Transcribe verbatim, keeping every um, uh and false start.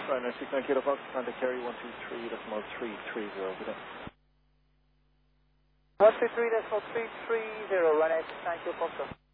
Ryanair six nine Kilo Fox, contact carry one two three decimal three three zero. Good day. one two three decimal three three zero, Ryanair six nine Kilo Fox.